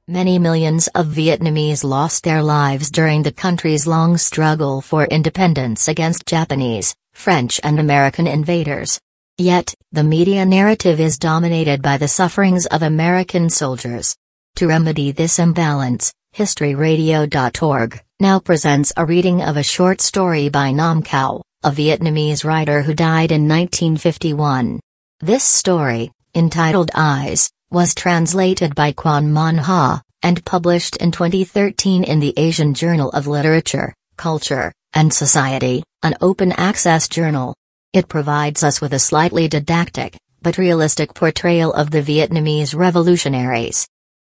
Many millions of Vietnamese lost their lives during the country's long struggle for independence against Japanese, French and American invaders. Yet, the media narrative is dominated by the sufferings of American soldiers. To remedy this imbalance, HistoryRadio.org now presents a reading of a short story by Nam Cao, a Vietnamese writer who died in 1951. This story, entitled Eyes, was translated by Quan Mon Ha, and published in 2013 in the Asian Journal of Literature, Culture, and Society, an open-access journal. It provides us with a slightly didactic, but realistic portrayal of the Vietnamese revolutionaries.